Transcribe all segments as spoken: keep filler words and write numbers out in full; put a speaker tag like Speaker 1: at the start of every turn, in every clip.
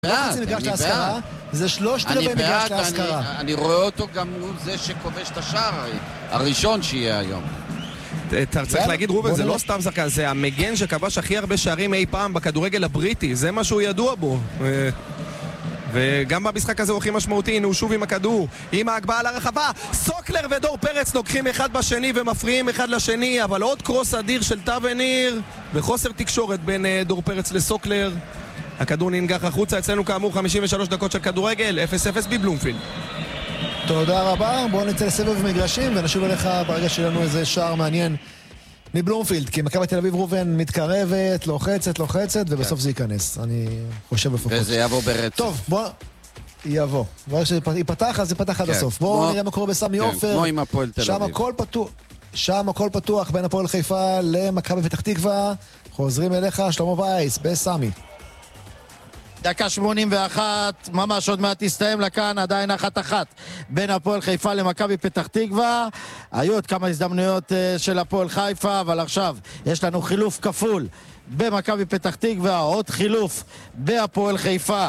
Speaker 1: לא חצי מגרש להשכרה, זה שלושת רבעי מגרש להשכרה.
Speaker 2: אני רואה אותו גם הוא זה שכובש את השער הראשון שיהיה היום.
Speaker 3: צריך להגיד רובן, זה לא סתם שחקן, זה המגן שכבש הכי הרבה שערים אי פעם בכדורגל הבריטי, זה מה שהוא ידוע בו. וגם במשחק הזה הוא הכי משמעותי. הנה הוא שוב עם הכדור, עם ההגבהה לרחבה, סוקלר ודור פרץ לוקחים אחד בשני ומפריעים אחד לשני, אבל עוד קרוס אדיר של טאבניר וחוסר תקשורת בין דור פרץ לסוקלר. הכדור ננגח החוצה. אצלנו כאמור חמישים ושלוש דקות של כדורגל, אפס אפס בבלומפילד.
Speaker 1: תודה רבה, בואו נצא לסבב מגרשים ונשוב אליך ברגע שלנו איזה שער מעניין מבלומפילד, כי מכבי תל אביב רובן מתקרבת, לוחצת, לוחצת, ובסוף זה ייכנס. אני חושב לפחות.
Speaker 2: וזה יבוא ברצף.
Speaker 1: טוב, בוא... יבוא. ברגע שיפתח, אז יפתח עד הסוף. בואו נראה מה קורה בסמי עופר.
Speaker 2: כמו עם הפועל תל אביב.
Speaker 1: שם הכל פתוח. שם הכל פתוח בין הפועל חיפה למכבי פתח תקווה. חוזרים אליך, שלמה וייס, בסמי.
Speaker 4: דקה שמונים ואחת, ממש עוד מעט תסתיים לכאן, עדיין אחת אחת בין הפועל חיפה למכבי פתח תקווה. היו עוד כמה הזדמנויות uh, של הפועל חיפה, אבל עכשיו יש לנו חילוף כפול במכבי פתח תקווה, עוד חילוף בהפועל חיפה.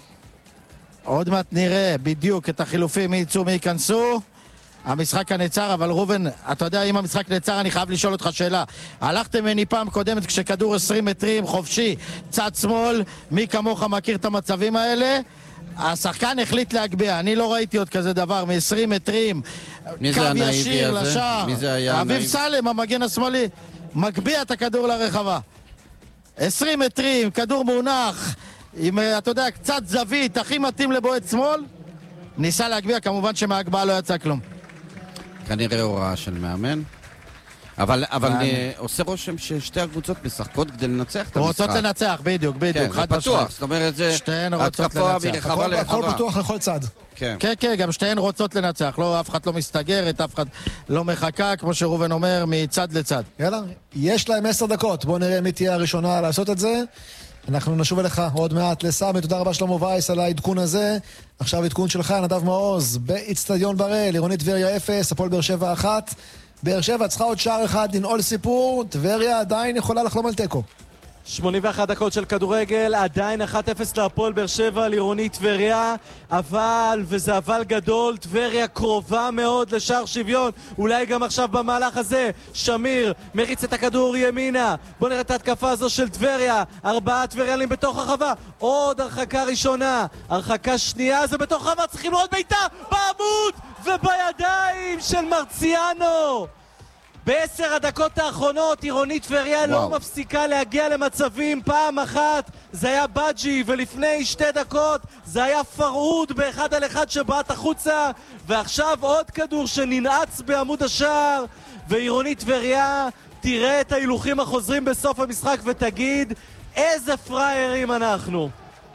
Speaker 4: עוד מעט נראה בדיוק את החילופים, מי יצאו מי ייכנסו. המשחק הנצר, אבל רובן, אתה יודע, אם המשחק נצר, אני חייב לשאול אותך שאלה. הלכתם מני פעם קודמת כשכדור עשרים מטרים, חופשי, צד שמאל, מי כמוך מכיר את המצבים האלה? השחקן החליט להגביה, אני לא ראיתי עוד כזה דבר, מ-עשרים מטרים, קו ישיר לשער.
Speaker 2: מי זה היה הנאיבי?
Speaker 4: אביב סלם, המגן השמאלי, מגביה את הכדור לרחבה. עשרים מטרים, כדור מונח, עם, אתה יודע, קצת זווית, הכי מתאים לבועט שמאל, ניסה להגביה, כמובן שמההגביה לא יצא כלום.
Speaker 2: כנראה הוראה של מאמן, אבל, אבל עושה רושם ששתי הקבוצות משחקות כדי לנצח את המשחק.
Speaker 4: רוצות לנצח, בדיוק, בדיוק.
Speaker 2: כן, זה פתוח, זאת אומרת, זה התקפה מרחבה לרחבה.
Speaker 1: הכל פתוח לכל צד.
Speaker 4: כן, כן, גם שתיהן רוצות לנצח, לא, אף אחד לא מסתגרת, אף אחד לא מחכה, כמו שרובן אומר, מצד לצד.
Speaker 1: יאללה, יש להם עשר דקות, בואו נראה מי תהיה הראשונה לעשות את זה. אנחנו נשוב אליך עוד מעט לסמי, תודה רבה שלמה וייס על העדכון הזה. עכשיו עדכון שלך, נדב מעוז, באצטדיון בראל, עירונית טבריה אפס, הפועל באר שבע אחת. באר שבע צריכה עוד שער אחד לנעול סיפור, טבריה עדיין יכולה לחלום על תיקו.
Speaker 5: שמונים ואחת דקות של כדורגל, עדיין אחת אפס להפועל באר שבע על עירונית טבריה, אבל, וזה אבל גדול, טבריה קרובה מאוד לשער שוויון, אולי גם עכשיו במהלך הזה, שמיר מריץ את הכדור ימינה, בוא נראה את ההתקפה הזו של טבריה, ארבעה טבריאלים בתוך הרחבה, עוד הרחקה ראשונה, הרחקה שנייה, זה בתוך הרחבה, צריכים לראות ביתה בעמוד ובידיים של מרציאנו. בעשר הדקות האחרונות עירונית טבריה לא מפסיקה להגיע למצבים. פעם אחת זה היה בג'י, ולפני שתי דקות זה היה פרעוד באחד על אחד שבעט החוצה, ועכשיו עוד כדור שננעץ בעמוד השער, ועירונית טבריה תראה את ההילוכים החוזרים בסוף המשחק ותגיד איזה פריירים אנחנו.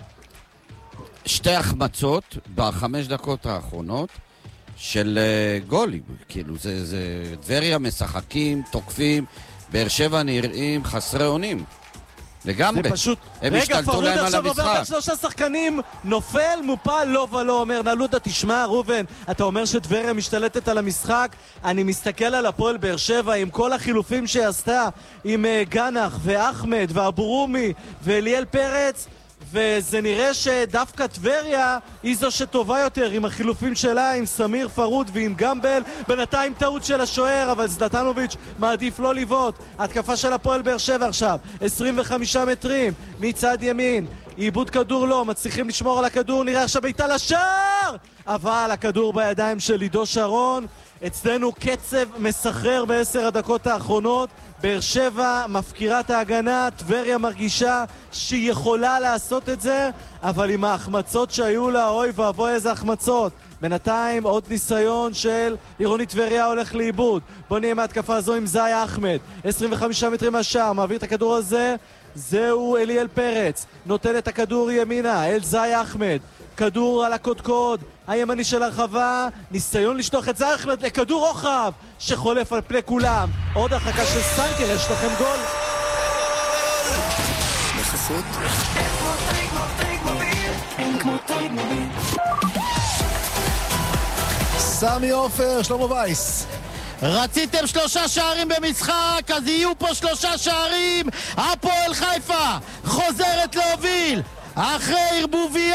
Speaker 2: שתי החמצות בחמש דקות האחרונות של uh, גולים, כאילו זה, זה טבריה משחקים, תוקפים, באר שבע נראים חסרי אונים לגמרי.
Speaker 5: זה פשוט,
Speaker 2: הם
Speaker 5: רגע,
Speaker 2: פרוד
Speaker 5: עכשיו עובר בין שלושה שחקנים, נופל, מופל, לא ולא, אומר נלודה, תשמע רובן, אתה אומר שטבריה משתלטת על המשחק, אני מסתכל על הפועל באר שבע עם כל החילופים שעשתה, עם uh, גנח ואחמד ואבורומי ואליאל פרץ, וזה נראה שדווקא טבריה היא זו שטובה יותר עם החילופים שלה, עם סמיר פרוד ועם גמבל. בינתיים טעות של השוער, אבל זלטנוביץ' מעדיף לא לבעוט. התקפה של הפועל באר שבע עכשיו, עשרים וחמישה מטרים מצד ימין, איבוד כדור לא, מצליחים לשמור על הכדור, נראה עכשיו ביתה לשער, אבל הכדור בידיים של עידו שרון. אצלנו קצב מסחרר בעשר הדקות האחרונות, באר שבע מפקירת ההגנה, טבריה מרגישה שהיא יכולה לעשות את זה, אבל עם ההחמצות שהיו לה, אוי ואבוי איזה החמצות. בינתיים עוד ניסיון של עירונית טבריה הולך לאיבוד. בוא נהיה מהתקפה הזו עם זאי אחמד, עשרים וחמישה מטרים מהשער, מעביר את הכדור הזה, זהו אליאל פרץ, נותן את הכדור ימינה אל זאי אחמד, כדור על הקודקוד הימני של הרחבה, ניסיון לשלוח את זאי אחמד לכדור רוחב שחולף על פני כולם. עוד הרחקה של סנקר, יש לכם גול.
Speaker 6: בחסות
Speaker 1: סמי עופר, שלמה וייס.
Speaker 4: רציתם שלושה שערים במשחק, אז יהיו פה שלושה שערים. הפועל חיפה חוזרת להוביל אחרי ערבוביה